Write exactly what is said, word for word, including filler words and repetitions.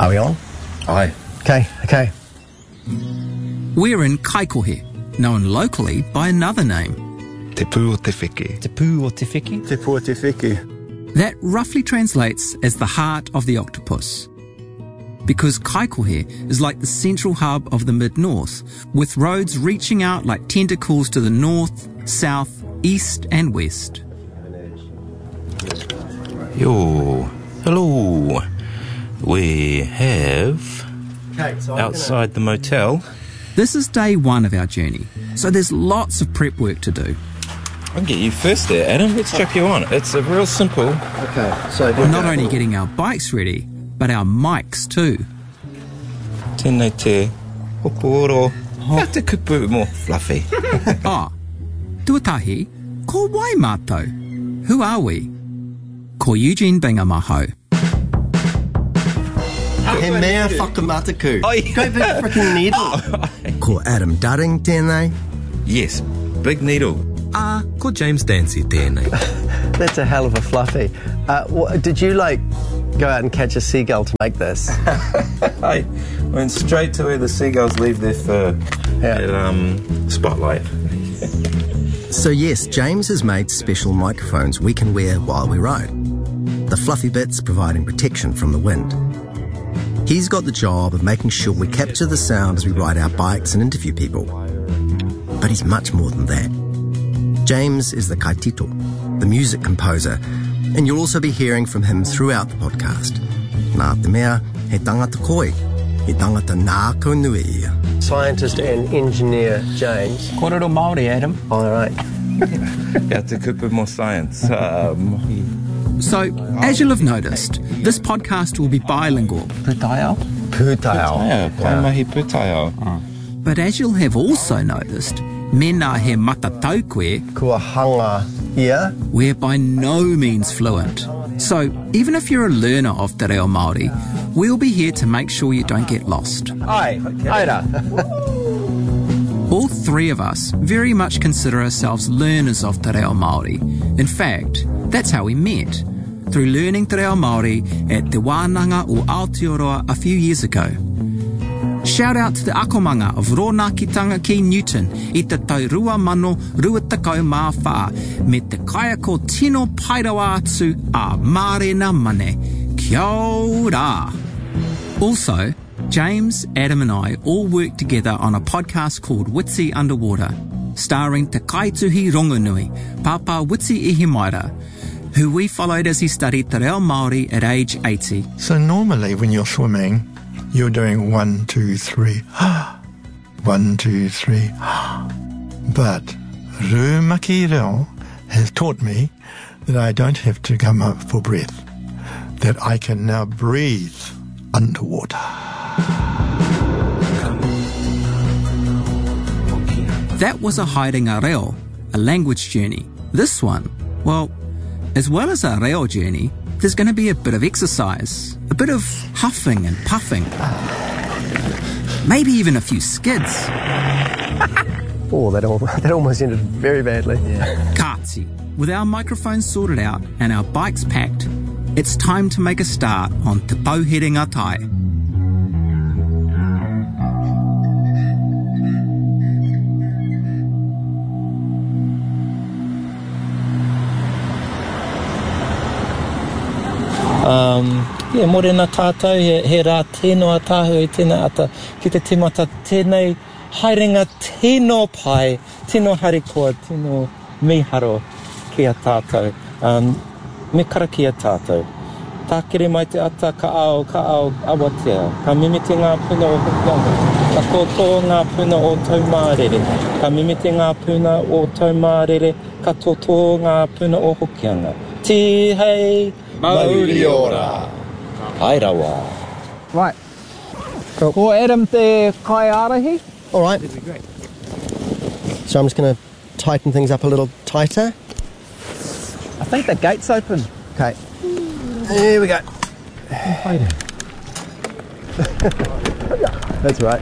Are we on? Aye. Okay, okay. We're in Kaikohe, known locally by another name. Te pū o te whiki. Te pū o te whiki? Te pū o te whiki. That roughly translates as the heart of the octopus. Because Kaikohe is like the central hub of the mid-north, with roads reaching out like tentacles to the north, south, east and west. Yo, hello. We have, Okay, so outside the motel, This is day one of our journey, so there's lots of prep work to do. I'll get you first there, Adam. Let's strap you on. It's a real simple. Okay, so We're not only getting our bikes ready, but our mics too. Tēnei te hoporo. How te kupu more fluffy. Ah, tuatahi, ko wai mātou? Who are we? Ko Eugene Bingamaho. He mea whakamataku. Oi. Great big freaking needle. Ko Adam Dudding tēnei. Yes, big needle. Ah, ko James Dancy tēnei. That's a hell of a fluffy. Uh, what, did you, like, go out and catch a seagull to make this? I went straight to where the seagulls leave their fur Yeah. at um, Spotlight. So yes, James has made special microphones we can wear while we ride. The fluffy bits providing protection from the wind. He's got the job of making sure we capture the sound as we ride our bikes and interview people. But he's much more than that. James is the kaitito, the music composer, and you'll also be hearing from him throughout the podcast. Nā te mea, he tangata koi, he tangata nā ko nui ia. Scientist and engineer James. Kōrero Māori, Adam. All right. Kia te kupu more science. Um, So, as you'll have noticed, this podcast will be bilingual. Pūtaiao. Pūtaiao. yeah, Paimahi Pūtaiao. But as you'll have also noticed, mena he matatau koe, Kua hanga ia. we're by no means fluent. So, even if you're a learner of Te Reo Māori, we'll be here to make sure you don't get lost. Ai, aira. All three of us very much consider ourselves learners of Te Reo Māori. In fact, that's how we met, through learning Te Reo Māori at Te Wānanga o Aotearoa a few years ago. Shout out to the akomanga of Rōnakitanga ki Newton i te tau rua mano rua takau mā whā me te kaiako tino pairawa atu a Mārena Mane. Kia ora! Also, James, Adam and I all work together on a podcast called Witsi Underwater, starring Te Kaituhi Rongonui, Papa Witsi Ihimaira, who we followed as he studied Te Reo Māori at age eighty. So normally when you're swimming, you're doing one, two, three, one, two, three. But Rūmaki Reo has taught me that I don't have to come up for breath, that I can now breathe underwater. That was a haerenga reo, a language journey. This one, well, as well as a reo journey, there's going to be a bit of exercise, a bit of huffing and puffing, maybe even a few skids. Oh, that, al- that almost ended very badly. Kāti, with our microphones sorted out and our bikes packed, it's time to make a start on Te Pauherenga Tai. Um, yeah, morena tātou, he, he rā tēnoa tāhu i tēnā ata, ki te timata tēnei haerenga tēnō pai, tēnō harikoa, tēnō miharo ki a tātou. Um, me karakia tātou. Tākere mai te ata ka ao, ka ao awatea, ka mimiti ngā puna o Hokianga, ka kōtō ngā puna o Taumārere, ka mimiti ngā puna o Taumārere, ka tōtō ngā puna o Hokianga. Ti hei Mauri ora. Hai rawa. Right. Cool. Ko Adam te kai arahi. All right. So I'm just going to tighten things up a little tighter. I think the gate's open. Okay. Here we go. That's right.